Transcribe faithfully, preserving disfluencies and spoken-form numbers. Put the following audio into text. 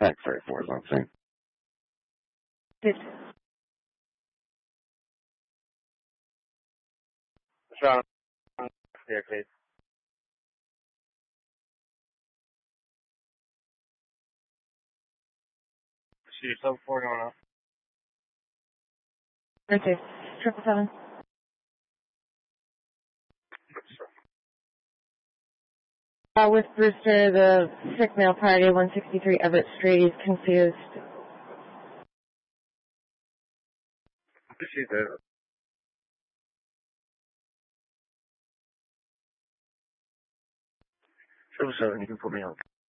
Back thirty-four is what I'm saying. Good. Sean, here, please. Shoot, so four going up. Okay. Triple seven. Uh, with Brewster, the sick male party, one sixty-three Everett Street, is confused. She's there. Triple seven, you can put me on.